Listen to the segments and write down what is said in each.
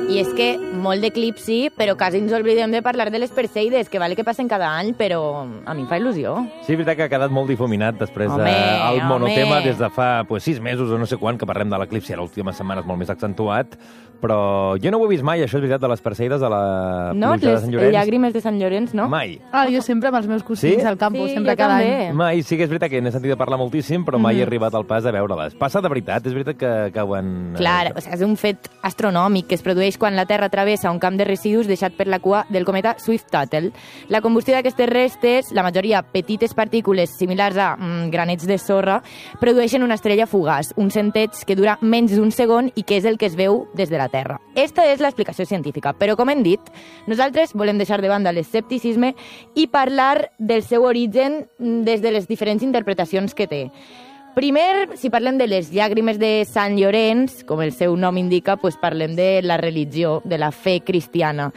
I és que molt d'eclipsi, però quasi ens oblidem de parlar de les Perseides, que vale que passen cada any, però a mi em fa il·lusió. Sí, és veritat que ha quedat molt difuminat després del monotema des de fa 6 mesos o no sé quan que parlem de l'eclipsi, a l'última setmana és molt més accentuat, però jo no ho he vist mai, això és veritat, de les Perseides de la pluja de Sant Llorenç. No, les llàgrimes de Sant Llorenç, no? Mai. Jo sempre amb els meus cosins al campus, sempre cada any. Mai, sí que és veritat que n'he sentit parlar moltíssim, però mai he arribat al pas de veure-les. Passa de veritat, és veritat que ho han... Clar, és un fet astronòmic que es produeix quan la Terra travessa un camp de residus deixat per la cua del cometa Swift-Tuttle. La combustió d'aquestes restes, la majoria petites partícules similars a granets de sorra, produeixen una estrella fugaç, un centeig que dura menys d'un segon i que és el que es veu des de la Terra. Esta és l'explicació científica, però com hem dit, nosaltres volem deixar de banda l'escepticisme i parlar del seu origen des de les diferents interpretacions que té. Primer, si parlem de les llàgrimes de Sant Llorenç, com el seu nom indica, doncs parlem de la religió, de la fe cristiana.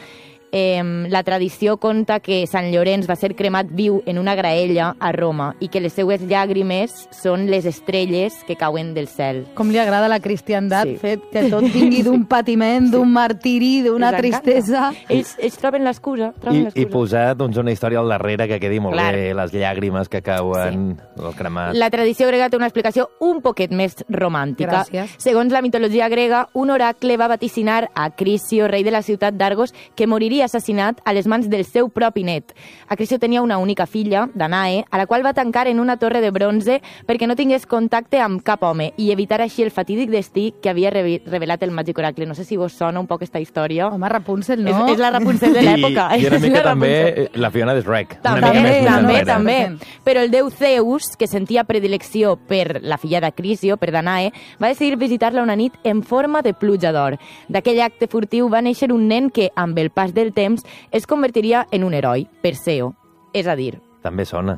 La tradició conta que Sant Llorenç va ser cremat viu en una graella a Roma i que les seues llàgrimes són les estrelles que cauen del cel. Com li agrada la cristiandat, fet que tot vingui d'un patiment, d'un martiri, d'una tristesa. Ells troben l'excusa. I posar una història al darrere que quedi molt bé, les llàgrimes que cauen, el cremat. La tradició grega té una explicació un poquet més romàntica. Gràcies. Segons la mitologia grega, un oracle va vaticinar a Acrisio, rei de la ciutat d'Argos, que moriria assassinat a les mans del seu propi net. Acrisio tenia una única filla, Danae, a la qual va tancar en una torre de bronze perquè no tingués contacte amb cap home i evitar així el fatídic destí que havia revelat el màgic oracle. No sé si vos sona un poc aquesta història. Home, Rapunzel, no? És la Rapunzel de l'època. I una mica també la Fiona de Shrek. També. Però el déu Zeus, que sentia predilecció per la filla d'Acrisio, per Danae, va decidir visitar-la una nit en forma de pluja d'or. D'aquell acte furtiu va néixer un nen que, amb el pas del temps, es convertiria en un heroi, Perseo. És a dir... També sona.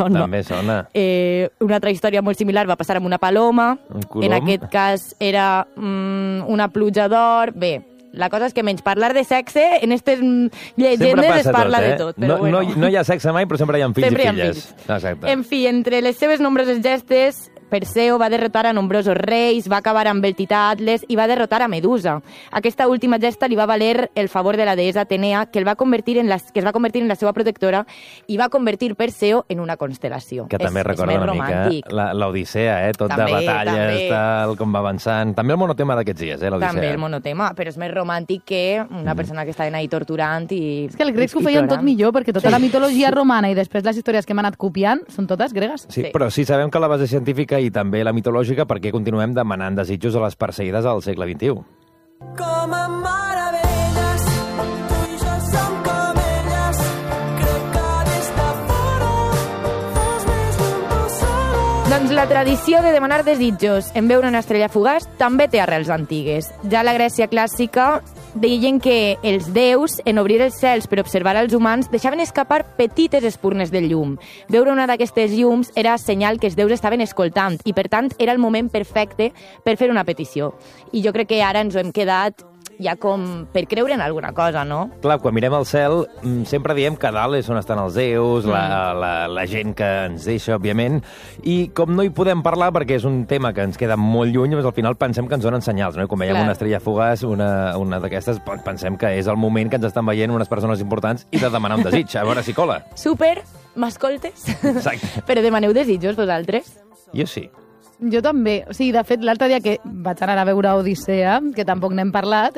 Una altra història molt similar va passar amb una paloma. Un colom. En aquest cas era una pluja d'or. Bé, la cosa és que menys parlar de sexe, en aquestes llegendes es parla de tot. No hi ha sexe mai, però sempre hi ha fills i filles. Exacte. En fi, entre les seves nombroses gestes, Perseo va derrotar a nombrosos reis, va acabar amb el tità Atles i va derrotar a Medusa. Aquesta última gesta li va valer el favor de la deessa Atenea, que es va convertir en la seva protectora i va convertir Perseo en una constel·lació. Que també recorda una mica l'Odissea, tot de batalles, tal, com va avançant. També el monotema d'aquests dies, l'Odissea. També el monotema, però és més romàntic que una persona que estaven ahí torturant i... És que els grecs ho feien tot millor, perquè tota la mitologia romana i després les històries que hem anat copiant són totes gregues. Sí, però sí sabem que la base científica i també la mitològica, perquè continuem demanant desitjos a les Perseides al segle XXI. Com a meravelles, tu i jo som com elles, crec que des de fora fos més lluny posada. Doncs la tradició de demanar desitjos en veure una estrella fugaç també té arrels antigues. Ja a la Grècia clàssica deien que els déus, en obrir els cels per observar els humans, deixaven escapar petites espurnes de llum. Veure una d'aquestes llums era senyal que els déus estaven escoltant i, per tant, era el moment perfecte per fer una petició. I jo crec que ara ens ho hem quedat ja com per creure en alguna cosa, no? Clar, quan mirem al cel, sempre diem que dalt és on estan els déus, la gent que ens deixa, òbviament, i com no hi podem parlar perquè és un tema que ens queda molt lluny, doncs al final pensem que ens donen senyals, no? Com veiem una estrella fugaç, una d'aquestes, pensem que és el moment que ens estan veient unes persones importants i de demanar un desig, a veure si cola. Súper, m'escoltes? Exacte. Però demaneu desitjos, vosaltres? Jo sí. Jo també. O sigui, de fet, l'altre dia que vaig anar a veure Odissea, que tampoc n'hem parlat,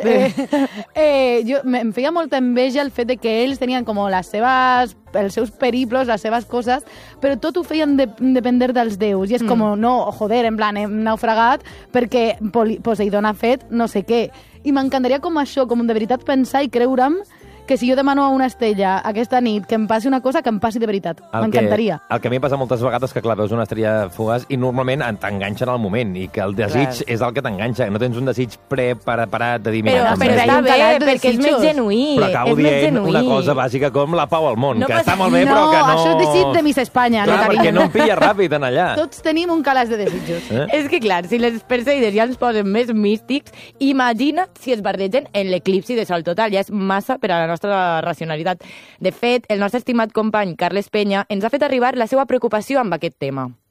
em feia molta enveja el fet de que ells tenien com els seus periplos, les seves coses, però tot ho feien depender dels déus. I és com, no, joder, en plan, hem naufragat perquè Poseidon ha fet no sé què. I m'encantaria com això, com de veritat pensar i creure'm que si jo demano a una estrella aquesta nit que em passi una cosa, que em passi de veritat. M'encantaria. El que a mi passa moltes vegades que, clar, veus una estrella fugaç i normalment t'enganxen al moment i que el desig és el que t'enganxa. No tens un desig preparat de dir... Però està bé, perquè és més genuí. Però acabo dient una cosa bàsica com la pau al món, que està molt bé, però que no... No, això és desig de Miss Espanya. Clar, perquè no em pilla ràpid en allà. Tots tenim un calaix de desitjos. És que, clar, si les Perseides ja ens posen més místics, imagina't si es barregen en l'eclipsi de sol total. Ja és massa per a la nostra racionalitat. De fet, el nostre estimat company Carles Peña ens ha fet arribar la seva preocupació amb aquest tema.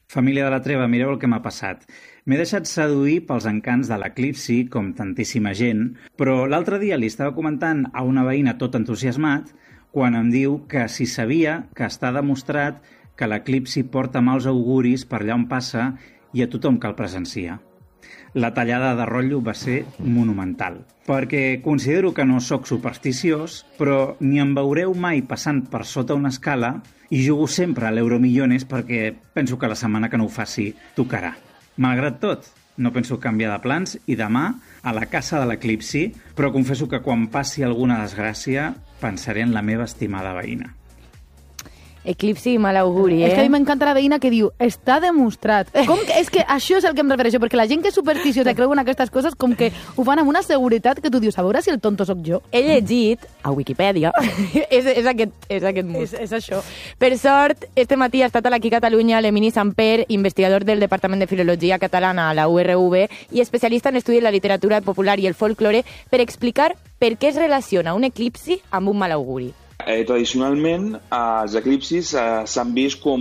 Família de la Treva, mireu el que m'ha passat. M'he deixat seduir pels encants de l'eclipsi, com tantíssima gent, però l'altre dia li estava comentant a una veïna tot entusiasmat quan em diu que si sabia que està demostrat que l'eclipsi porta mals auguris per allà on passa i a tothom que el presencia. La tallada de rotllo va ser monumental, perquè considero que no sóc supersticiós, però ni em veureu mai passant per sota una escala i jugo sempre a l'Euromillones perquè penso que la setmana que no ho faci tocarà. Malgrat tot, no penso canviar de plans i demà a la casa de l'eclipsi, però confesso que quan passi alguna desgràcia pensaré en la meva estimada veïna. Eclipsi i mal auguri, És que a mi m'encanta la veïna que diu està demostrat. Com que, és que això és el que em refereixo, perquè la gent que és supersticiosa creu en aquestes coses com que ho fan amb una seguretat que tu dius, a veure si el tonto sóc jo. He llegit a Wikipedia, és aquest mot. És això. Per sort, este matí ha estat aquí a Catalunya l'Emini Samper, investigador del Departament de Filologia Catalana a la URV i especialista en estudi de la literatura popular i el folklore, per explicar per què es relaciona un eclipsi amb un mal auguri. Tradicionalment, els eclipsis s'han vist com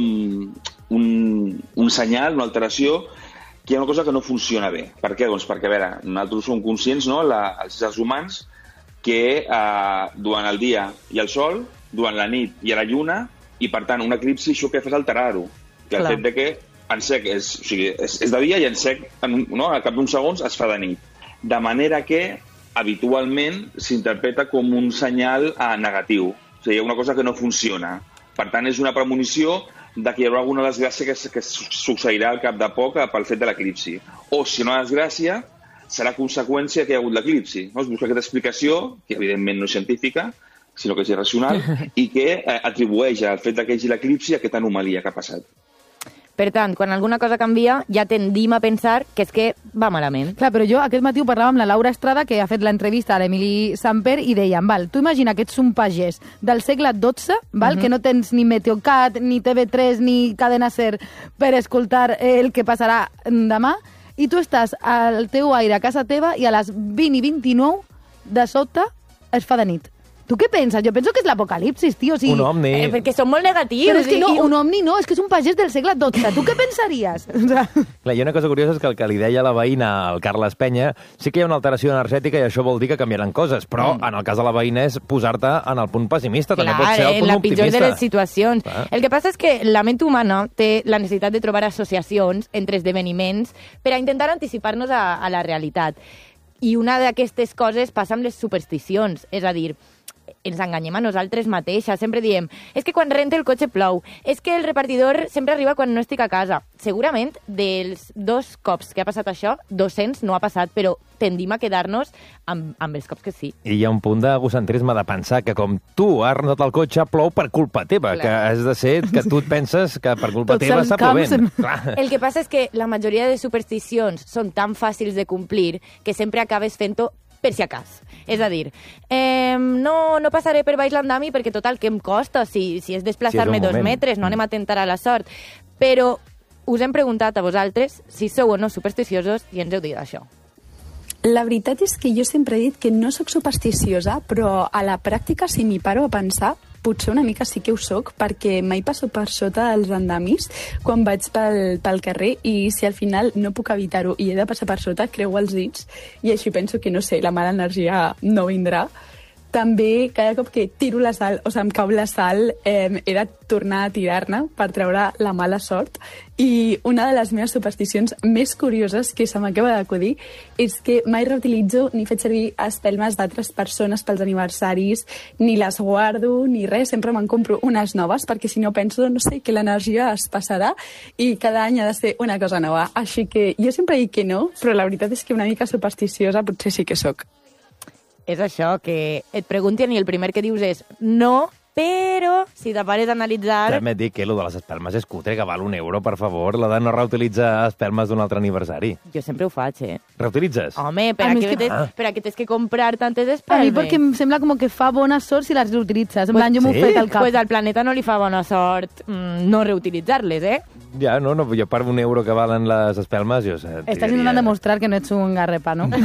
un senyal, una alteració, que hi ha una cosa que no funciona bé. Per què? Doncs perquè, a veure, nosaltres som conscients, no?, els éssers humans, que durant el dia hi ha el sol, durant la nit hi ha la lluna, i per tant, un eclipsi això que fa és alterar-ho. Que el fet de que en sec és de dia i en sec, no?, al cap d'uns segons es fa de nit. De manera que habitualment s'interpreta com un senyal negatiu. O sigui, hi ha una cosa que no funciona. Per tant, és una premonició de que hi haurà alguna desgràcia que succeirà al cap de poc pel fet de l'eclipsi. O, si no hi ha desgràcia, serà conseqüència que hi ha hagut l'eclipsi. No? Es busca aquesta explicació, que evidentment no és científica, sinó que és irracional, i que atribueix al fet que hi hagi l'eclipsi aquesta anomalia que ha passat. Per tant, quan alguna cosa canvia, ja tendim a pensar que és que va malament. Clar, però jo aquest matí ho parlava amb la Laura Estrada, que ha fet l'entrevista a l'Emili Samper, i deien, tu imagina que ets un pagès del segle XII, que no tens ni Meteocat, ni TV3, ni Cadena Ser per escoltar el que passarà demà, i tu estàs al teu aire a casa teva i a les 20 i 29 de sobte es fa de nit. Tu què penses? Jo penso que és l'apocalipsis, tio. O sigui, un ovni. Perquè són molt negatius. Però és que no, un ovni no, és que és un pagès del segle XII. Tu què pensaries? Clar, hi ha una cosa curiosa, és que el que li deia la veïna al Carles Penya, sí que hi ha una alteració energètica i això vol dir que canviaran coses, però en el cas de la veïna és posar-te en el punt pessimista, també pot ser el punt la optimista. pitjor de les situacions. Clar. El que passa és que la ment humana té la necessitat de trobar associacions entre esdeveniments per a intentar anticipar-nos a la realitat. I una d'aquestes coses passa amb les supersticions, és a dir, ens enganyem a nosaltres mateixes. Sempre diem, és que quan rente el cotxe plou, és que el repartidor sempre arriba quan no estic a casa. Segurament, dels 2 cops que ha passat això, 200 no ha passat, però tendim a quedar-nos amb els cops que sí. I hi ha un punt d'egocentrisme de pensar que com tu has rentat el cotxe, plou per culpa teva, que has de ser que tu et penses que per culpa teva està plovent. El que passa és que la majoria de supersticions són tan fàcils de complir que sempre acabes fent-ho per si acas. És a dir, no passaré per baix l'andami perquè total, què em costa si és desplaçar-me 2 metres, no anem a tentar a la sort. Però us hem preguntat a vosaltres si sou o no supersticiosos i ens heu dit això. La veritat és que jo sempre he dit que no sóc supersticiosa, però a la pràctica, si m'hi paro a pensar, potser una mica sí que ho soc, perquè mai passo per sota dels andamis quan vaig pel carrer, i si al final no puc evitar-ho i he de passar per sota, creuo els dits i així penso que, no sé, la mala energia no vindrà. També, cada cop que tiro la sal, o sigui, em cau la sal, he de tornar a tirar-ne per treure la mala sort. I una de les meves supersticions més curioses que se m'acaba d'acudir és que mai reutilitzo ni faig servir espelmes d'altres persones pels aniversaris, ni les guardo, ni res. Sempre me'n compro unes noves, perquè si no penso, no sé, que l'energia es passarà i cada any ha de ser una cosa nova. Així que jo sempre dic que no, però la veritat és que una mica supersticiosa potser sí que sóc. És això, que et pregunten i el primer que dius és no, però si te pares a analitzar... També et dic que allò de les espelmes és cutre, que val €1, per favor, la de no reutilitzar espelmes d'un altre aniversari. Jo sempre ho faig, Reutilitzes? Home, per a què tens que comprar tantes espelmes? A mi perquè em sembla com que fa bona sort si les reutilitzes. En plan, jo m'ho he fet al cap. Pues al planeta no li fa bona sort no reutilitzar-les, Ja, no, jo per €1 que valen les espelmes, jo... Estàs intentant demostrar que no ets un garrepa, no?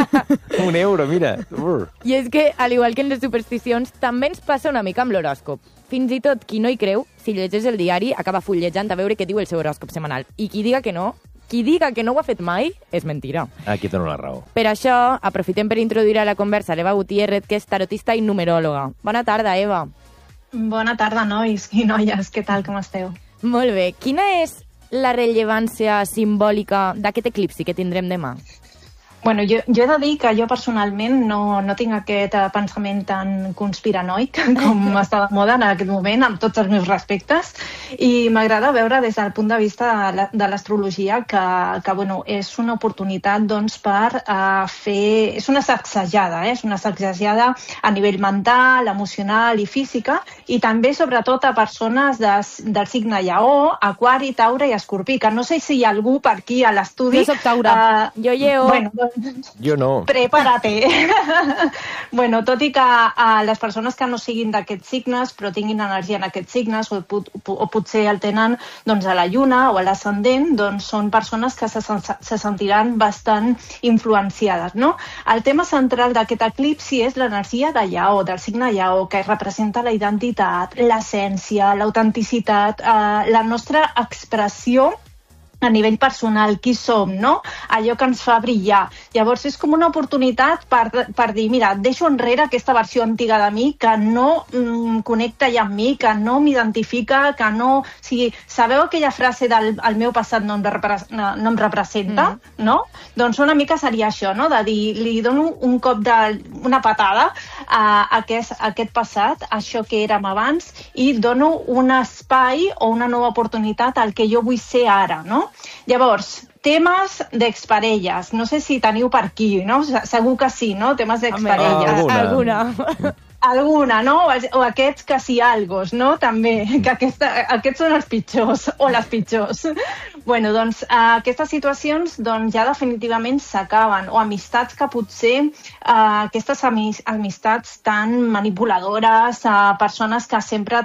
€1, mira. I és que, al igual que en les supersticions, també ens passa una mica amb l'horòscop. Fins i tot qui no hi creu, si llegeix el diari, acaba fullejant a veure què diu el seu horòscop setmanal. I qui diga que no ho ha fet mai, és mentira. Aquí dono la raó. Per això, aprofitem per introduir a la conversa l'Eva Gutiérrez, que és tarotista i numeròloga. Bona tarda, Eva. Bona tarda, nois i noies. Què tal, com esteu? Molt bé. Quina és la rellevància simbòlica d'aquest eclipsi que tindrem demà? Bueno, jo he de dir que jo personalment no tinc aquest pensament tan conspiranoic com està de moda en aquest moment, amb tots els meus respectes, i m'agrada veure des del punt de vista de l'astrologia que bueno, és una oportunitat doncs, per fer... És una sacsejada, és una sacsejada a nivell mental, emocional i física, i també sobretot a persones del signe Lleó, Aquari, Taure i Escorpí, que no sé si hi ha algú per aquí a l'estudi... Jo soc Taure. Jo Lleó. Bueno, jo no. Prepárate. Bueno, tot i que les persones que no siguin d'aquests signes però tinguin energia en aquests signes o potser el tenen doncs, a la lluna o a l'ascendent, doncs són persones que se sentiran bastant influenciades, no? El tema central d'aquest eclipsi és l'energia de Lleó, del signe Lleó, que representa la identitat, l'essència, l'autenticitat, la nostra expressió a nivell personal, qui som, no? Allò que ens fa brillar. Llavors és com una oportunitat per dir, mira, deixo enrere aquesta versió antiga de mi que no connecta ja amb mi, que no m'identifica, que no... O sigui, sabeu aquella frase del el meu passat no em representa, no? Doncs una mica seria això, no? De dir, li dono un cop una patada a aquest passat, això que érem abans, i dono un espai o una nova oportunitat al que jo vull ser ara, no? Llavors, temes d'exparelles. No sé si teniu per aquí, no? Segur que sí, no? Temes d'exparelles. Alguna, no? O aquests que sí algos, no? També, que aquests són els pitjors, o les pitjors. Bueno, doncs, aquestes situacions ja definitivament s'acaben, o amistats que potser, aquestes amistats tan manipuladores, persones que sempre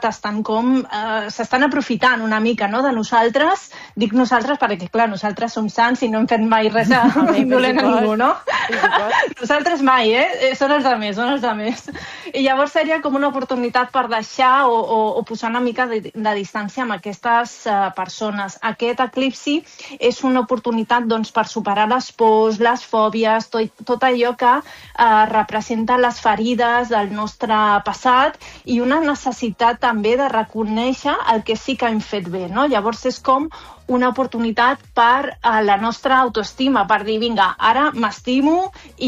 s'estan aprofitant una mica, no?, de nosaltres. Dic nosaltres perquè, clar, nosaltres som sants i no hem fet mai res dolent a ningú, no? Nosaltres mai, són els altres. I llavors seria com una oportunitat per deixar o posar una mica de distància amb aquestes persones. Aquest eclipsi és una oportunitat doncs, per superar les pors, les fòbies, tot allò que representa les ferides del nostre passat i una necessitat també de reconèixer el que sí que hem fet bé, no? Llavors és com una oportunitat per la nostra autoestima, per dir, vinga, ara m'estimo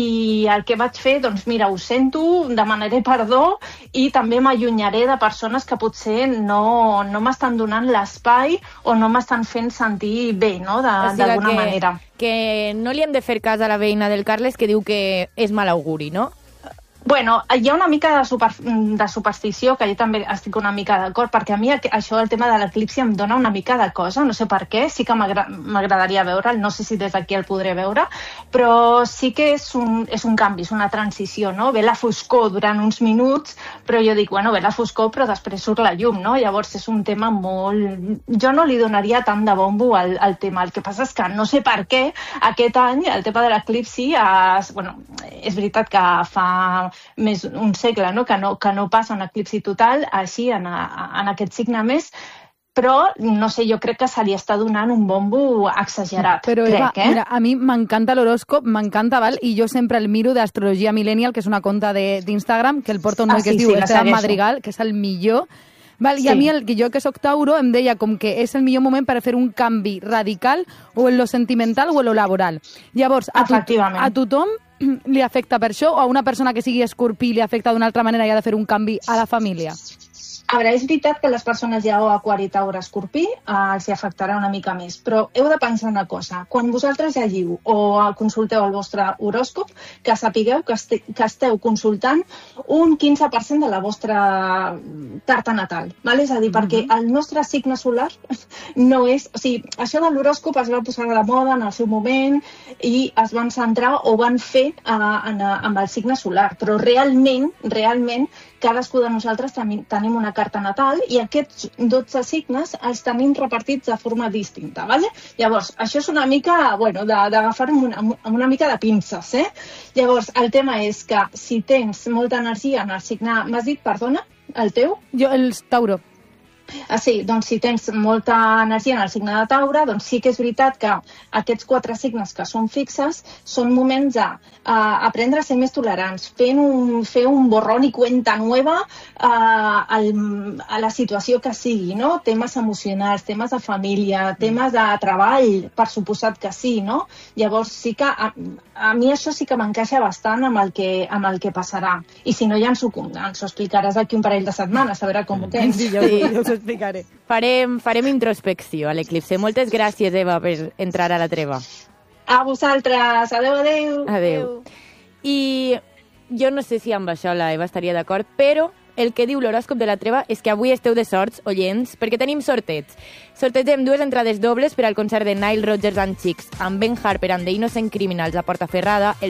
i el que vaig fer, doncs mira, ho sento, demanaré perdó i també m'allunyaré de persones que potser no m'estan donant l'espai o no m'estan fent sentir bé, no?, d'alguna manera. Que no li hem de fer cas a la veïna del Carles que diu que és mal auguri, no? Bueno, hi ha una mica de superstició, que jo també estic una mica d'acord, perquè a mi això, el tema de l'eclipsi, em dona una mica de cosa, no sé per què, sí que m'agradaria veure'l, no sé si des d'aquí el podré veure, però sí que és un canvi, és una transició, no? Ve la foscor durant uns minuts, però jo dic, bueno, ve la foscor, però després surt la llum, no? Llavors és un tema molt... Jo no li donaria tant de bombo al tema, el que passa és que no sé per què aquest any el tema de l'eclipsi, bueno, és veritat que fa més un segle, no? Que no passa un eclipsi total així en aquest signe més, però no sé, jo crec que se li està donant un bombo exagerat. Però Eva, mira, a mi m'encanta l'horòscop, m'encanta, val? I jo sempre el miro d'Astrologia Millennial, que és una conta d'Instagram, que el porta un noi que es diu Esteban Madrigal, que és el millor. Val, i a mi, jo que soc Tauro, em deia com que és el millor moment per fer un canvi radical o en lo sentimental o en lo laboral. Llavors, a tothom li afecta per això, o a una persona que sigui escorpí li afecta d'una altra manera i ha de fer un canvi a la família? A veure, és veritat que les persones Lleó, Aquari, Taure, Escorpí els afectarà una mica més, però heu de pensar una cosa. Quan vosaltres llegiu o consulteu el vostre horòscop, que sapigueu que esteu consultant un 15% de la vostra carta natal. És a dir, perquè el nostre signe solar no és... O sigui, això de l'horòscop es va posar a la moda en el seu moment i es van centrar o van fer amb el signe solar, però realment cadascú de nosaltres tenim una carta natal i aquests 12 signes els tenim repartits de forma distinta, ¿vale? Llavors, això és una mica, bueno, d'agafar amb una mica de pinces, Llavors, el tema és que si tens molta energia en el signe... M'has dit, perdona, el teu? Jo, el Tauro. Sí, doncs si tens molta energia en el signe de Taure, doncs sí que és veritat que aquests 4 signes que són fixes són moments d'aprendre a ser més tolerants, fer un borrón i cuenta nueva a la situació que sigui, no? Temes emocionals, temes de família, temes de treball, per suposat que sí, no? Llavors sí que a mi això sí que m'encaixa bastant amb el que passarà. I si no, ja ens ho explicaràs d'aquí un parell de setmanes, a veure com ho tens. Sí, jo us ho explicaré. Farem introspecció a l'eclipse. Moltes gràcies, Eva, per entrar a la treva. A vosaltres. Adéu, adéu. Adéu. I jo no sé si amb això la Eva estaria d'acord, però el que diu l'horòscop de la treva és que avui esteu de sorts, oients, perquè tenim sorteig. Sortegem 2 entrades dobles per al concert de Nile Rodgers and Chicks amb Ben Harper and the Innocent Criminals a Portaferrada el